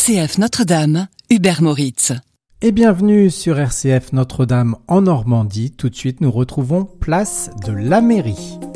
RCF Notre-Dame, Hubert Moritz. Et bienvenue sur RCF Notre-Dame en Normandie. Tout de suite, nous retrouvons Place de la Mairie.